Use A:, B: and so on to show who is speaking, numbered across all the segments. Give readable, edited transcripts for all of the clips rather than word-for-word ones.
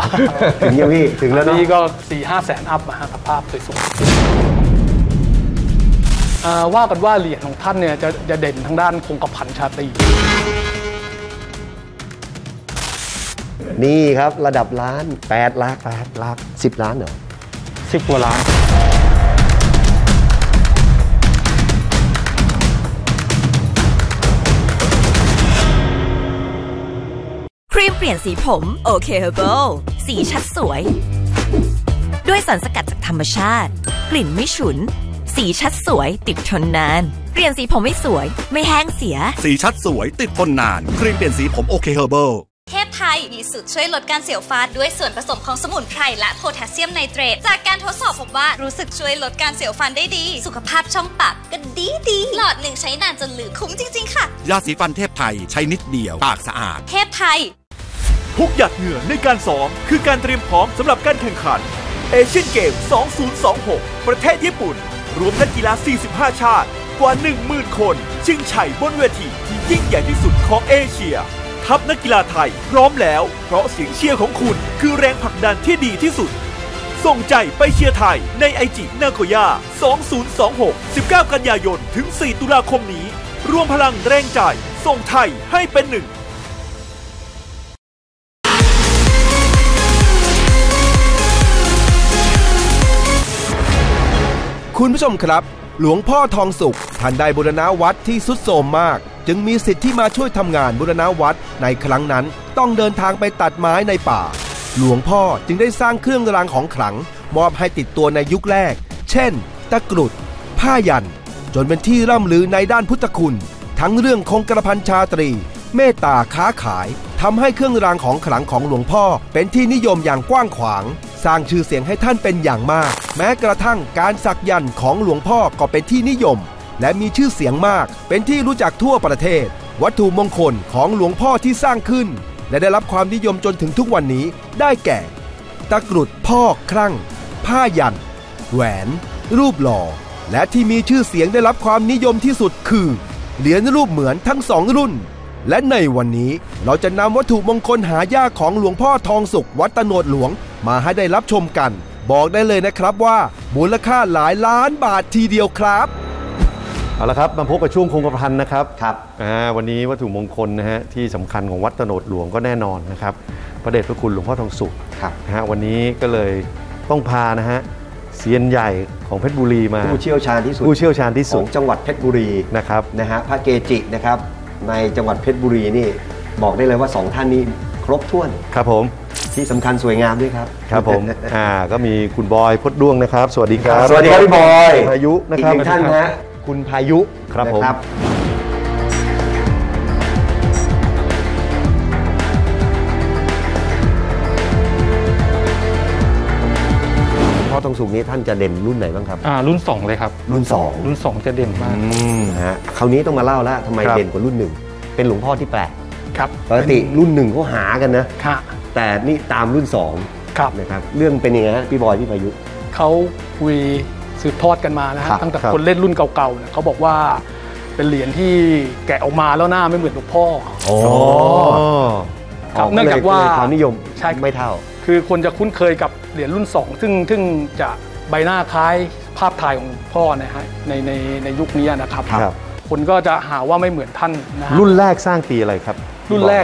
A: ถึงยังพี่ถึงแล้ว
B: นี่ก็4-5 แสนอัพมาสภาพสวยๆว่ากันว่าเหรียญของท่านเนี่ยจะเด่นทางด้านคงกระพันชาตรี
A: นี่ครับระดับล้าน8 ล้าน10 ล้านเหรอ
B: 10 กว่าล้าน
C: ครีมเปลี่ยนสีผมโอเคเฮอร์เบิลสีชัดสวยด้วยสารสกัดจากธรรมชาติกลิ่นไม่ฉุนสีชัดสวยติดทนนานเปลี่ยนสีผมไม่สวยไม่แห้งเสีย
D: สีชัดสวยติดทนนานครีมเปลี่ยนสีผมโอเคเฮอร์เบิล
E: เทพไทยมีสูตรช่วยลดการเสียวฟันด้วยส่วนผสมของสมุนไพรและโพแทสเซียมไนเตรตจากการทดสอบพบว่ารู้สึกช่วยลดการเสียวฟันได้ดีสุขภาพช่องปากก็ดีหลอดหนึ่งใช้นานจนเหลือคุ้มจริงๆค่ะ
D: ยาสีฟันเทพไทยใช้นิดเดียวปากสะอาด
E: เทพไทย
F: ทุกหยาดเหงื่อในการซ้อมคือการเตรียมพร้อมสำหรับการแข่งขันเอเชียนเกม 2026 ประเทศญี่ปุ่นรวมนักกีฬา 45 ชาติกว่า 10,000 คนชิงชัยบนเวทีที่ยิ่งใหญ่ที่สุดของเอเชียทัพนักกีฬาไทยพร้อมแล้วเพราะเสียงเชียร์ของคุณคือแรงผลักดันที่ดีที่สุดส่งใจไปเชียร์ไทยในไอจินาโกย่า 2026 19 กันยายนถึง 4 ตุลาคมนี้รวมพลังแรงใจส่งไทยให้เป็นหนึ่ง
G: คุณผู้ชมครับหลวงพ่อทองสุขท่านได้บูรณะวัดที่ทรุดโทรมมากจึงมีสิทธิ์ที่มาช่วยทำงานบูรณะวัดในครั้งนั้นต้องเดินทางไปตัดไม้ในป่าหลวงพ่อจึงได้สร้างเครื่องรางของขลังมอบให้ติดตัวในยุคแรกเช่นตะกรุดผ้ายันจนเป็นที่ร่ำลือในด้านพุทธคุณทั้งเรื่องคงกระพันชาตรีเมตตาค้าขายทำให้เครื่องรางของขลังของหลวงพ่อเป็นที่นิยมอย่างกว้างขวางสร้างชื่อเสียงให้ท่านเป็นอย่างมากแม้กระทั่งการสักยันต์ของหลวงพ่อก็เป็นที่นิยมและมีชื่อเสียงมากเป็นที่รู้จักทั่วประเทศวัตถุมงคลของหลวงพ่อที่สร้างขึ้นและได้รับความนิยมจนถึงทุกวันนี้ได้แก่ตะกรุดพ่อครั่งผ้ายันแหวนรูปหล่อและที่มีชื่อเสียงได้รับความนิยมที่สุดคือเหรียญรูปเหมือนทั้ง2 รุ่นและในวันนี้เราจะนำวัตถุมงคลหายากของหลวงพ่อทองสุขวัดตโนดหลวงมาให้ได้รับชมกันบอกได้เลยนะครับว่ามูลค่าหลายล้านบาททีเดียวครับ
A: เอาละครับมาพบกับช่วงคงกระพันนะครับวันนี้วัตถุมงคลนะฮะที่สำคัญของวัดตโนดหลวงก็แน่นอนนะครับพระเดชพระคุณหลวงพ่อทองสุขนะฮะวันนี้ก็เลยต้องพานะฮะเซียนใหญ่ของเพชรบุรีมาผู้เชี่ยวชาญที่สุดของจังหวัดเพชรบุรีนะครับนะฮะพระเกจินะครับในจังหวัดเพชรบุรีนี่บอกได้เลยว่า2 ท่านนี้ครบถ้วนครับผมที่สำคัญสวยงามด้วยครับผมก็มีคุณบอยพดด้วงนะครับสวัสดีครับสวัสดีครับพี่บอยพายุนะครับอีก1 ท่านนะคุณพายุครับผมพ่อทองสุขนี้ท่านจะเด่นรุ่นไหนบ้างครับ
B: รุ่น2เลยครับ
A: รุ่น2
B: จะเด่นมาก
A: คราวนี้ต้องมาเล่าแล้วทำไมเด่นกว่ารุ่น1เป็นหลวงพ่อที่แปลก
B: ครับ
A: ปกติรุ่น1เขาหากันนะแต่นี่ตามรุ่น2นะครับเรื่องเป็นยังไงฮะพี่บอยพี่พายุ
B: เขาคุยสืบทอดกันมานะฮะตั้งแต่คนเล่นรุ่นเก่าๆเนี่ยเขาบอกว่าเป็นเหรียญที่แกะออกมาแล้วหน้าไม่เหมือนหลวงพ่อครับเนื่องจากว่า
A: ความนิยมไม่เท่า
B: คือคนจะคุ้นเคยกับเหรียญรุ่น2ซึ่งจะใบหน้าคล้ายภาพถ่ายของพ่อนะฮะในยุคนี้นะครับคนก็จะหาว่าไม่เหมือนท่านนะ
A: รุ่นแรกสร้างปีอะไรครับ
B: รุ่นแรก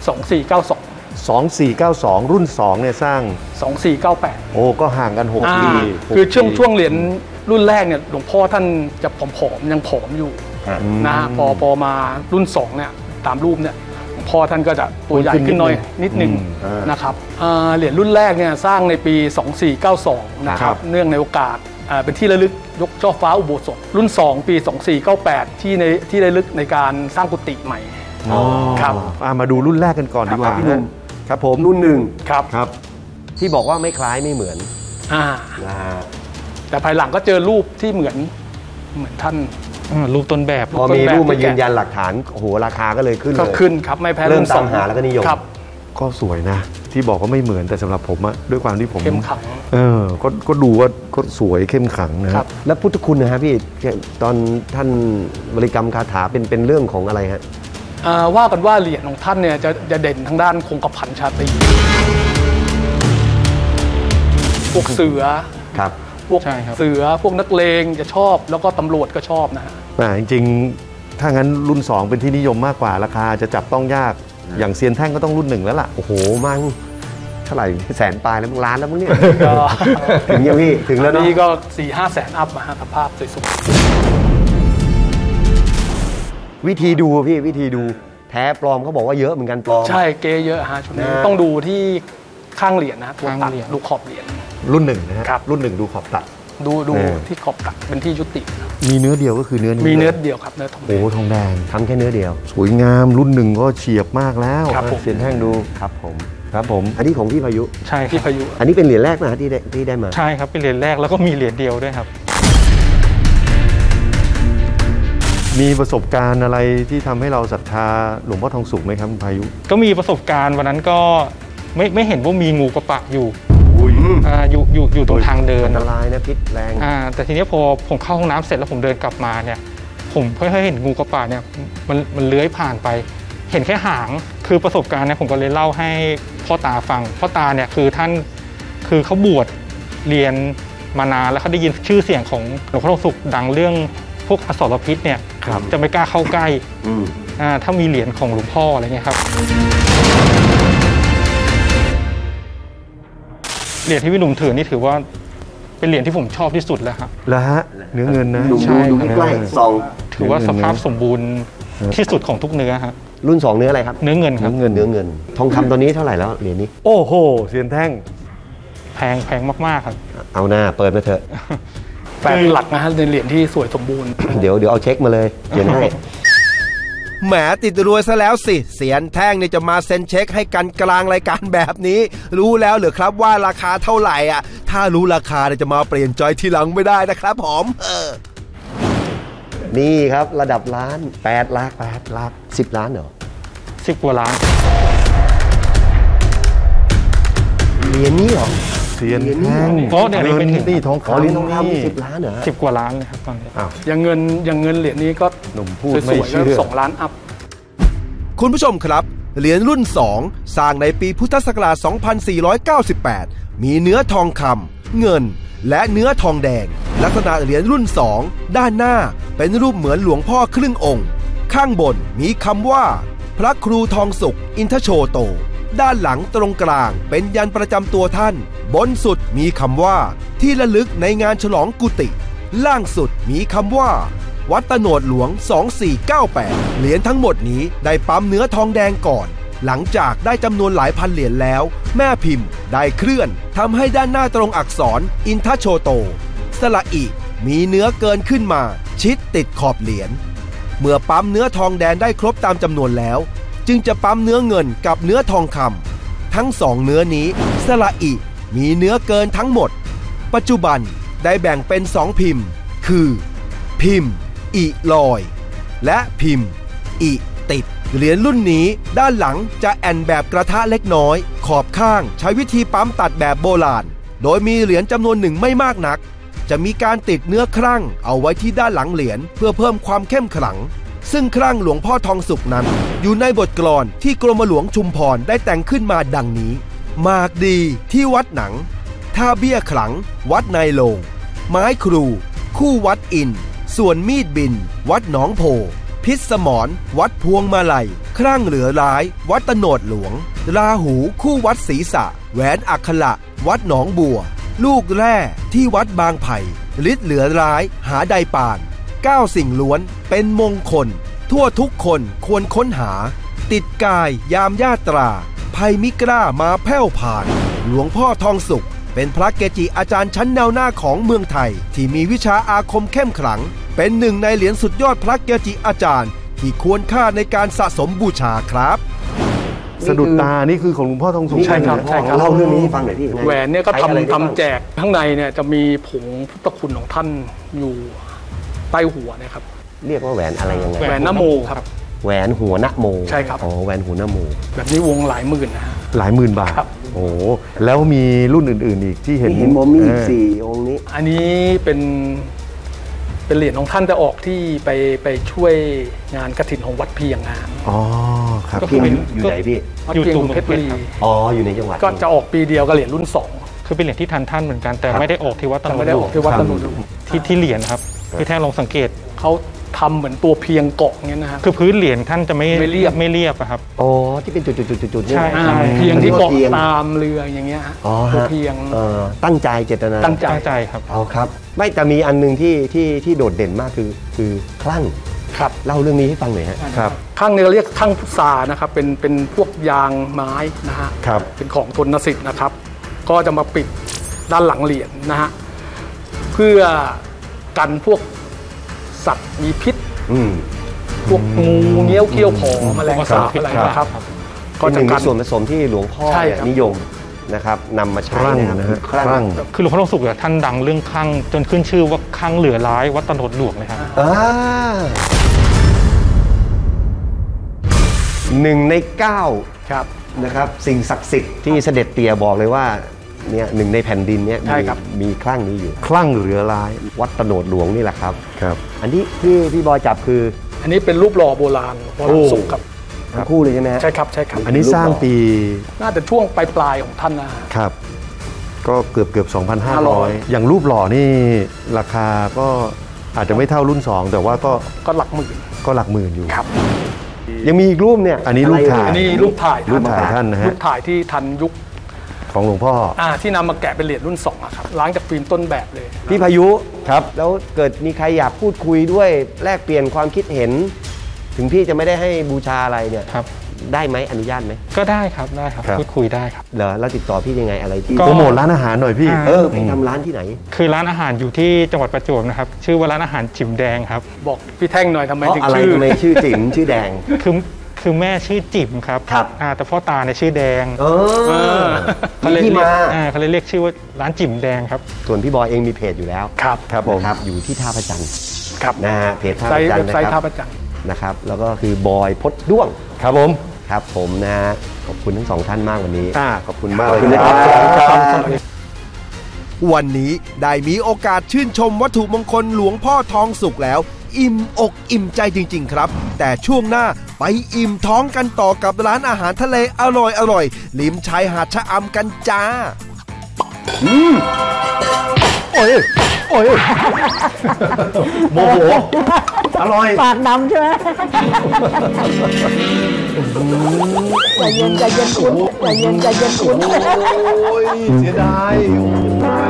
A: 2492รุ่น2เนี่ยสร้าง
B: 2498
A: โอ้ก็ห่างกัน6 ปี
B: คือช่วงเหรียญรุ่นแรกเนี่ยหลวงพ่อท่านจะผอมยังผอมอยู่นะพอมารุ่น2เนี่ยตามรูปเนี่ยหลวงพ่อท่านก็จะตัวใหญ่ขึ้นหน่อยนิดนึงนะครับเหรียญรุ่นแรกเนี่ยสร้างในปี2492นะครับเนื่องในโอกาสเป็นที่ระลึกยกช่อฟ้าอุโบสถรุ่น2ปี2498ที่ระลึกในการสร้างกุฏิใหม่
A: ครับมาดูรุ่นแรกกันก่อนดีกว่าครับผมรุ่น1ครับที่บอกว่าไม่คล้ายไม่เหมือน
B: แต่ภายหลังก็เจอรูปที่เหมือนท่านรูปต้นแบบ
A: พอมีรูปมายืนยันหลักฐานโอ้โหราคาก็เลยขึ้นเลย
B: ขึ้นครับไม่แพ้
A: เริ่มตามหาแล้วก็นิยม
H: ก็สวยนะที่บอกว่าไม่เหมือนแต่สำหรับผมอะด้วยความที่ผม
B: เข้มขัง
H: ก็ดูว่าก็สวยเข้มขังนะครับ
A: แล้วพุทธคุณนะฮะพี่ตอนท่านบริกรรมคาถาเป็นเรื่องของอะไรฮะ
B: ว่ากันว่าเหรียญของท่านเนี่ยจะเด่นทางด้านคงกระพันชาตรีพวกเสือ
I: ครับ
B: พวกเสือพวกนักเลงจะชอบแล้วก็ตำรวจก็ชอบนะฮะ
A: จริงๆถ้างั้นรุ่น 2 เป็นที่นิยมมากกว่าราคาจะจับต้องยากอย่างเซียนแท่งก็ต้องรุ่น 1แล้วล่ะ
I: โอ้โหมั้งเท่าไหร่แสนปลายแล้วมึงล้านแล้วมึงเนี่ยถึงยังพี่ถึงแล้วเนาะ
B: นี่ก็ 4-5 แสนอัพนะฮะสภาพสวย
I: วิธีดูพี่วิธีดูแท้ปลอมเขาบอกว่าเยอะเหมือนกันปลอม
B: ๆใช่เกเยอะฮะชุดนี้ต้องดูที่ข้างเหรียญนะตัวตัดดูขอบเหรียญ
A: รุ่น 1นะฮะรุ่น 1ดูขอบตัด
B: ดูที่ขอบตัดเป็นที่ยุติ
A: มีเนื้อเดียวก็คือเนื้อนี้
B: มีเนื้อเดียวครับเนื้อทองแด
A: โอ้
B: ง
A: ทองแดง
I: ทำแค่เนื้อเดียว
A: สวยงามรุ่น 1ก็เฉียบมากแล้ว
B: ครับผม
A: เซียนแท่งดู
I: ครับผม
A: ครับผม
I: อันนี้ของพี่พายุ
J: ใช่ค
B: ที่
J: รับ
B: พายุ
I: อันนี้เป็นเหรียญแรกนะที่ได้มา
J: ใช่ครับเป็นเหรียญแรกแล้วก็มีเหรียญเดียวด้วยครับ
A: มีประสบการณ์อะไรที่ทำให้เราศรัทธาหลวงพ่อทองสุขไหมครับคุณพายุ
J: ก็มีประสบการณ์วันนั้นก็ไม่เห็นว่ามีงูกระปะอยู่อยู่ตรงทางเดิน
I: อันตรายนะพิษแรง
J: แต่ทีนี้พอผมเข้าห้องน้ำเสร็จแล้วผมเดินกลับมาเนี่ยผมเพิ่งเห็นงูกระปะเนี่ยมันเลื้อยผ่านไป เห็นแค่หางคือประสบการณ์เนี่ยผมก็เลยเล่าให้พ่อตาฟังพ่อตาเนี่ยคือท่านคือเขาบวชเรียนมานานแล้วเขาได้ยินชื่อเสียงของหลวงพ่อทองสุขดังเรื่องพวกอสรพิษเนี่ยจะไม่กล้าเข้าใกล้ถ้ามีเหรียญของหลวงพ่ออะไรเงี้ยครับเหรียญที่พี่หนุ่มถือนี่ถือว่าเป็นเหรียญที่ผมชอบที่สุดแล้วครับ
A: แล้วฮะเนื้อเงินนะ
I: ดูใกล้ซอง
J: ถือว่าสภาพสมบูรณ์ที่สุดของทุกเนื้อครับ
I: รุ่น 2 เนื้ออะไรครับ
J: เนื้อเงินครับ
I: เนื้อเงินทองคำตัวนี้เท่าไหร่แล้วเหรียญนี้
A: โอ้โหเซียนแท่ง
J: แพงมากๆครับ
I: เอาหน้าเปิดมาเถอะ
B: แปดหลักนะฮะในเหรียญที่สวยสมบูรณ์
I: เดี๋ยวเอาเช็คมาเลยเขียนให้
G: แหมติดรวยซะแล้วสิเสียนแท่งเนี่ยจะมาเซ็นเช็คให้กันกลางรายการแบบนี้ รู้แล้วหรือครับว่าราคาเท่าไหร่อ่ะถ้ารู้ราคาเนี่ยจะมาเปลี่ยนใจทีหลังไม่ได้นะครับผม
I: นี่ครับระดับล้าน8 ล้าน10 ล้านเหรอ
J: 10 กว่าล้าน
I: เหรียญนี้เหรอ
A: เซียนแท่ง
J: เพราะเดี๋ยวนี้เป็น
A: นี่ทองคำ
I: เหรียญทองคำ10 ล้านเหรอ
J: 10 กว่าล้านเลยครับตอนนี้
B: อย่างเงินเหรียญนี้ก็
A: หนุ่มพูด
B: ส
A: ไม่
B: วยๆ
A: เชื่
B: ก็
A: อ
B: 2 ล้านอัพ
G: คุณผู้ชมครับเหรียญรุ่น 2 สร้างในปีพุทธศักราช 2498 มีเนื้อทองคำเงินและเนื้อทองแดงลักษณะเหรียญรุ่น 2 ด้านหน้าเป็นรูปเหมือนหลวงพ่อครึ่งองค์ข้างบนมีคำว่าพระครูทองสุขอินทโชโตด้านหลังตรงกลางเป็นยันประจำตัวท่านบนสุดมีคำว่าที่ระลึกในงานฉลองกุฏิล่างสุดมีคำว่าวัดตโนดหลวง 2498 เหรียญทั้งหมดนี้ได้ปั๊มเนื้อทองแดงก่อนหลังจากได้จำนวนหลายพันเหรียญแล้วแม่พิมพ์ได้เคลื่อนทำให้ด้านหน้าตรงอักษรอินทโชโตสระอิมีเนื้อเกินขึ้นมาชิดติดขอบเหรียญเมื่อปั๊มเนื้อทองแดงได้ครบตามจำนวนแล้วจึงจะปั๊มเนื้อเงินกับเนื้อทองคำทั้งสองเนื้อนี้สระอิมีเนื้อเกินทั้งหมดปัจจุบันได้แบ่งเป็น2พิมพ์คือพิมพ์อิลอยและพิมพ์อิติดเหรียญรุ่นนี้ด้านหลังจะแอนแบบกระทะเล็กน้อยขอบข้างใช้วิธีปั๊มตัดแบบโบราณโดยมีเหรียญจำนวนหนึ่งไม่มากนักจะมีการติดเนื้อครั่งเอาไว้ที่ด้านหลังเหรียญเพื่อเพิ่มความเข้มขลังซึ่งครั่งหลวงพ่อทองสุขนั้นอยู่ในบทกลอนที่กรมหลวงชุมพรได้แต่งขึ้นมาดังนี้หมากดีที่วัดหนังท่าเบี้ยขลังวัดนายโลงไม้ครูคู่วัดอินส่วนมีดบินวัดหนองโพพิษสมรวัดพวงมาลัยครั่งเหลือร้ายวัดตโนดหลวงราหูคู่วัดศรีษะแหวนอัคระวัดหนองบัวลูกแร่ที่วัดบางไผ่ฤทธิ์เหลือร้ายหาใดปาน9 สิ่งล้วนเป็นมงคลทั่วทุกคนควรค้นหาติดกายยามญาตราภัยมิกล้ามาแผ่วผ่านหลวงพ่อทองสุขเป็นพระเกจิอาจารย์ชั้นแนวหน้าของเมืองไทยที่มีวิชาอาคมเข้มขลังเป็นหนึ่งในเหรียญสุดยอดพระเกจิอาจารย์ที่ควรค่าในการสะสมบูชาครับ
A: สะดุดตานี่คือของหลวงพ่อทองสุข
B: ใช่ครับ
I: เล่าเรื่องนี้ให้ฟังหน่อยพี่
B: แหวนเนี่ยก็ทำแจกข้างในเนี่ยจะมีผงพุทธคุณของท่านอยู่ใต้หัวนะครับ
I: เรียกว่าแหวนอะไรยังไง
B: แหวนนโมครับ
I: แหวนหัวนะโม
B: ใช่ครับ
I: อ๋อแหวนหัวนะโม
B: แบบนี้วงหลายหมื่นนะฮะ
A: หลายหมื่นบาทโอ้แล้วมีรุ่นอื่นๆอีกที่เห็น
I: ผมมีอีก4 องค์นี้
B: อันนี้เป็นเหรียญของท่านจะออกที่ไปช่วยงานกฐินของวัดเพียงงาน
A: อ๋อครับ
I: พี่อยู่ไหนพี่
B: วัดเพียงเพชรบุรี
I: อ๋ออยู่ในจังหวัด
B: ก็จะออกปีเดียวกับเหรียญรุ่น
J: คือเป็นเหรียญที่ทันท่านเหมือนกันแต่ไม่ได้ออกที่วัดตะโนด
B: ไม่ได้ออกที่วัดตะโนดหลวง
J: ที่เหรียญครับพี่แท่งลองสังเกต
B: เขาทำเหมือนตัวเพียงเกาะเงี้ยนะฮะ
J: คือพื้นเหรียญท่านจะไม่เรียบครับ
I: อ๋อที่เป็นจุดๆๆๆ
J: ใช่
B: เพียงที่เกาะตามเรืออย่างเงี้ยตัวเพียง
I: ตั้งใจเจตนา
B: ตั้ง
J: ใจครับ
I: เอาครับไม่แต่มีอันนึงที่โดดเด่นมากคือคลั่ง
B: ครับ
I: เล่าเรื่องนี้ให้ฟังหน่อยฮะ
B: ครับคลั่งเนี่ยเรียกคลั่งพุทรานะครับเป็นพวกยางไม้นะฮะเป็นของทนสิทธิ์นะครับก็จะมาปิดด้านหลังเหรียญนะฮะเพื่อกันพวกสัตว์มีพิษพวกงูเงี้ยวเขี้ยวขอแมลงสาบอะไรนะครับ
I: ก็จะเป็นส่วนผสมที่หลวงพ่อนิยมนะครับนำมาใช้นะฮะคลั่ง
J: คือหลวงพ่อทองสุขท่านดังเรื่องคลั่งจนขึ้นชื่อว่าคลั่งเหลือร้ายวัดตะโนดหลวงเลยครับ
I: 1 ใน 9ครับนะครับสิ่งศักดิ์สิทธิ์ที่เสด็จเตี่ยบอกเลยว่าเนี่ย1 ในแผ่นดินเนี่ยมีคลั่งนี้อยู่
A: คลั่งเหลือร้าย
I: วัดตะโนดหลวงนี่แหละครับอันนี้พี่บอยจับคือ
B: อันนี้เป็นรูปหล่อโบราณสุขครับ
I: ทั้งคู่เลยใช่ไหม
B: ใช่ครับใช่ครับ
A: อันนี้สร้างปี
B: น่าจะช่วงปลายของท่าน
A: นะครับก็เกือบ 2,500 อย่างรูปหล่อนี่ราคาก็อาจจะไม่เท่ารุ่น2แต่ว่า
B: ก็หลักหมื่
A: นอยู่
B: ครับ
A: ยังมีอีกรูปเนี่ยอันนี้รูปถ่ายท่านนะฮะ
B: รูปถ่ายที่ทันยุค
A: ของหลวงพ่อ
B: ที่นำมาแกะเป็นเหรียญรุ่น2ครับล้างจากฟิล์มต้นแบบเลย
I: พี่พายุครับแล้วเกิดมีใครอยากพูดคุยด้วยแลกเปลี่ยนความคิดเห็นถึงพี่จะไม่ได้ให้บูชาอะไรเนี่ยได้ไหมอนุญาตไหม
J: ก็ได้ครับพูดคุยได้ครับ
I: เหรอแล้วติดต่อพี่ยังไงอะไรที่
A: โปรโมทร้านอาหารหน่อยพี่
I: ไปทำร้านที่ไหน
J: คือร้านอาหารอยู่ที่จังหวัดประจวบนะครับชื่อว่าร้านอาหารจิ๋มแดงครับ
B: บอกพี่แท่งหน่อยทำไมถึง
I: ชื่อจิ๋มชื่อแดง
J: คือแม่ชื่อจิ๋มครับแต่พ่อตาเนี่ยชื่อแดง
I: เขาเลย
J: เรียกชื่อว่าร้านจิ๋มแดงครับ
I: ส่วนพี่บอยเองมีเพจอยู่แล้ว
A: ครับผม
I: อยู่ที่ท่าพระจันทร์
B: ครับ
I: นะฮะเพจท่าพระจันทร์นะครับแล้วก็คือบอยพดด้วง
A: ครับ
I: ผมนะฮะขอบคุณทั้ง2ท่านมากวันนี้
A: ขอบคุณมากเลย
G: ครับวันนี้ได้มีโอกาสชื่นชมวัตถุมงคลหลวงพ่อทองสุขแล้วอิ่มอกอิ่มใจจริงๆครับแต่ช่วงหน้าไปอิ่มท้องกันต่อกับร้านอาหารทะเลอร่อยริมชายหาดชะอำกันจ้า
A: โอ้ยโมโหอร่อย
K: ปากดำใช่ไหมใจเย็นคุณ
A: โอ้ยเสียดาย